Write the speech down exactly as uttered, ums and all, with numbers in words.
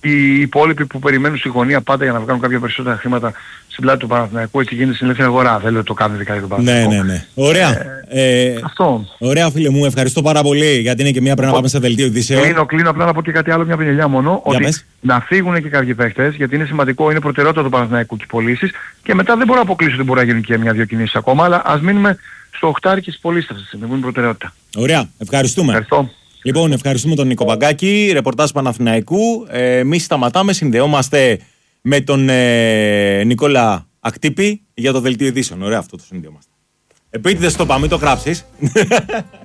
οι υπόλοιποι που περιμένουν στη γωνία πάντα για να βγάλουν κάποια περισσότερα χρήματα στην πλάτη του Παναθηναϊκού, έτσι γίνεται στην ελεύθερη αγορά. Δεν λέω ότι το κάνουν ειδικά για τον Παναθηναϊκό. Ναι, ναι, ναι. Ωραία. Ε, ε, αυτό. Ωραία, φίλε μου, ευχαριστώ πάρα πολύ γιατί είναι και μία πρέπει να πάμε στα δελτίο ειδήσεων. Κλείνω, κλείνω απλά να πω και κάτι άλλο, μια πινελιά μόνο. Για ότι πες. να φύγουν και κάποιοι παίχτες, γιατί είναι σημαντικό, είναι προτεραιότητα του Παναθηναϊκού και πωλήσεις. Και μετά δεν μπορώ να αποκλείσω ότι μπορεί να γίνουν και μια-δυο κινήσεις ακόμα, αλλά ας μείνουμε στο οχτάρι και στις πωλήσεις αυτή τη στιγμή, που είναι προτεραιότητα. Ωραία, ευχαριστούμε. Ευχαριστώ. Λοιπόν, ευχαριστούμε τον Νίκο Παγκάκη, ρεπορτάζ Παναθηναϊκού. Ε, εμείς σταματάμε, συνδεόμαστε με τον ε, Νικόλα Ακτύπη για το δελτίο ειδήσεων. Ωραία, αυτό το συνδεόμαστε. Επίτηδες το πάμε, μην το γράψεις.